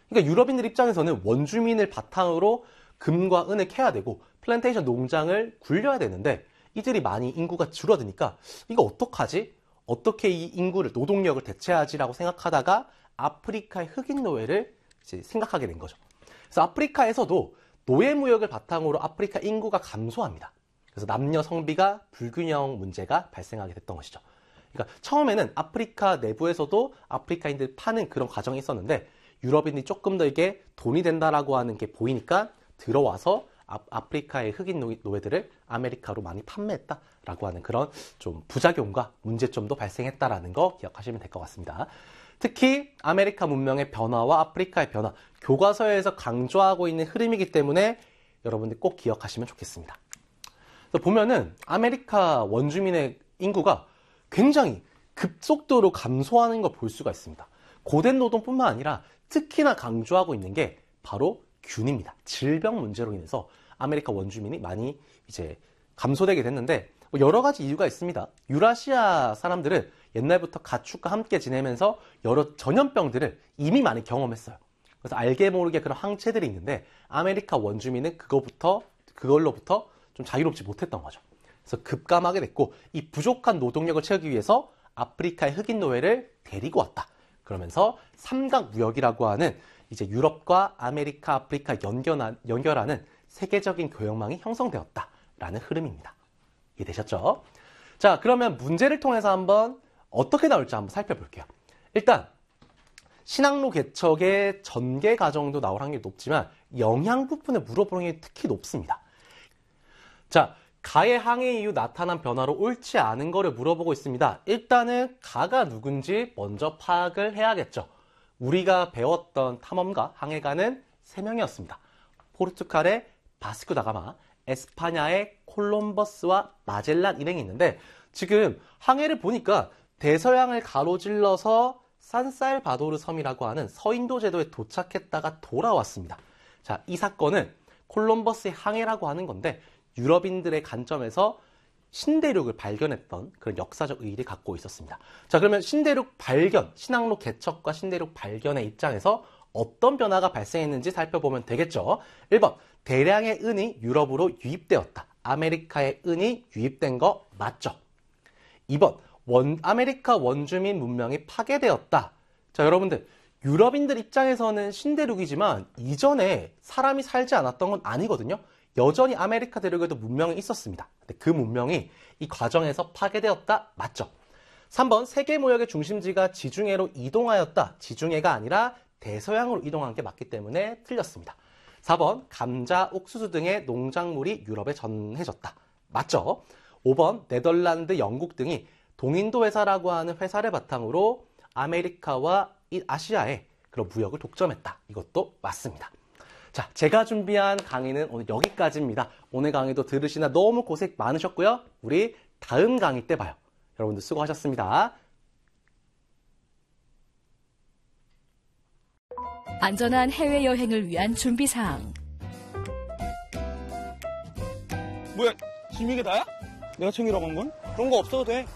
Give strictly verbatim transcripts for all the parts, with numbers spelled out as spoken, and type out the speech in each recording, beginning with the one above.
그러니까 유럽인들 입장에서는 원주민을 바탕으로 금과 은을 캐야 되고 플랜테이션 농장을 굴려야 되는데 이들이 많이 인구가 줄어드니까 이거 어떡하지? 어떻게 이 인구를, 노동력을 대체하지라고 생각하다가 아프리카의 흑인 노예를 이제 생각하게 된 거죠. 그래서 아프리카에서도 노예 무역을 바탕으로 아프리카 인구가 감소합니다. 그래서 남녀 성비가 불균형 문제가 발생하게 됐던 것이죠. 그러니까 처음에는 아프리카 내부에서도 아프리카인들 파는 그런 과정이 있었는데 유럽인이 조금 더 이게 돈이 된다라고 하는 게 보이니까 들어와서 아, 아프리카의 흑인 노예들을 아메리카로 많이 판매했다라고 하는 그런 좀 부작용과 문제점도 발생했다라는 거 기억하시면 될 것 같습니다. 특히 아메리카 문명의 변화와 아프리카의 변화, 교과서에서 강조하고 있는 흐름이기 때문에 여러분들 꼭 기억하시면 좋겠습니다. 그래서 보면은 아메리카 원주민의 인구가 굉장히 급속도로 감소하는 걸 볼 수가 있습니다. 고된 노동뿐만 아니라 특히나 강조하고 있는 게 바로 균입니다. 질병 문제로 인해서 아메리카 원주민이 많이 이제 감소되게 됐는데 여러 가지 이유가 있습니다. 유라시아 사람들은 옛날부터 가축과 함께 지내면서 여러 전염병들을 이미 많이 경험했어요. 그래서 알게 모르게 그런 항체들이 있는데 아메리카 원주민은 그거부터 그걸로부터 좀 자유롭지 못했던 거죠. 그래서 급감하게 됐고 이 부족한 노동력을 채우기 위해서 아프리카의 흑인 노예를 데리고 왔다. 그러면서 삼각무역이라고 하는 이제 유럽과 아메리카, 아프리카 연결한, 연결하는 세계적인 교역망이 형성되었다라는 흐름입니다. 이해되셨죠? 자, 그러면 문제를 통해서 한번 어떻게 나올지 한번 살펴볼게요. 일단 신항로 개척의 전개 과정도 나올 확률이 높지만 영양 부분을 물어보는 게 특히 높습니다. 자, 가의 항해 이후 나타난 변화로 옳지 않은 거를 물어보고 있습니다. 일단은 가가 누군지 먼저 파악을 해야겠죠. 우리가 배웠던 탐험가, 항해가는 세 명이었습니다. 포르투갈의 바스코 다가마, 에스파냐의 콜럼버스와 마젤란 일행이 있는데 지금 항해를 보니까 대서양을 가로질러서 산살바도르 섬이라고 하는 서인도 제도에 도착했다가 돌아왔습니다. 자, 이 사건은 콜럼버스의 항해라고 하는 건데 유럽인들의 관점에서 신대륙을 발견했던 그런 역사적 의의를 갖고 있었습니다. 자, 그러면 신대륙 발견, 신항로 개척과 신대륙 발견의 입장에서 어떤 변화가 발생했는지 살펴보면 되겠죠. 일 번, 대량의 은이 유럽으로 유입되었다. 아메리카의 은이 유입된 거 맞죠? 이 번, 원, 아메리카 원주민 문명이 파괴되었다. 자, 여러분들, 유럽인들 입장에서는 신대륙이지만 이전에 사람이 살지 않았던 건 아니거든요. 여전히 아메리카 대륙에도 문명이 있었습니다. 근데 그 문명이 이 과정에서 파괴되었다. 맞죠? 삼 번, 세계 무역의 중심지가 지중해로 이동하였다. 지중해가 아니라 대서양으로 이동한 게 맞기 때문에 틀렸습니다. 사 번, 감자, 옥수수 등의 농작물이 유럽에 전해졌다. 맞죠? 오 번, 네덜란드, 영국 등이 동인도 회사라고 하는 회사를 바탕으로 아메리카와 아시아의 그런 무역을 독점했다. 이것도 맞습니다. 자, 제가 준비한 강의는 오늘 여기까지입니다. 오늘 강의도 들으시나 너무 고생 많으셨고요. 우리 다음 강의 때 봐요. 여러분들 수고하셨습니다. 안전한 해외여행을 위한 준비사항. 뭐야, 지금 이게 나야? 내가 챙기라고 한 건? 그런 거 없어도 돼.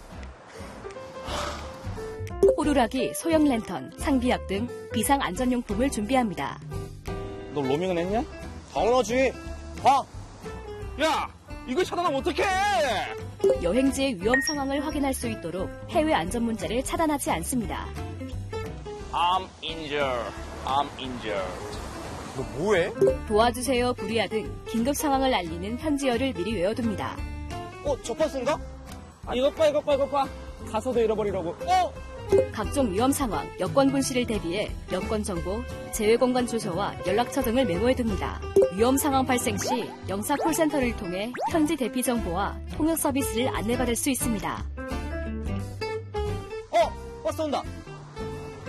호루라기, 소형 랜턴, 상비약 등 비상안전용품을 준비합니다. 너 로밍은 했냐? 당연하지. 봐. 야, 이걸 차단하면 어떡해? 여행지의 위험 상황을 확인할 수 있도록 해외 안전 문자를 차단하지 않습니다. I'm injured. I'm injured. 너 뭐해? 도와주세요, 불이야 등 긴급 상황을 알리는 현지어를 미리 외워둡니다. 어, 저 파스인가? 아, 이것 봐, 이것 봐, 이것 봐. 가서도 잃어버리라고. 어? 각종 위험 상황, 여권 분실을 대비해 여권 정보, 재외공간 주소와 연락처 등을 메모해둡니다. 위험 상황 발생 시 영사 콜센터를 통해 현지 대피 정보와 통역 서비스를 안내받을 수 있습니다. 어, 버스 온다.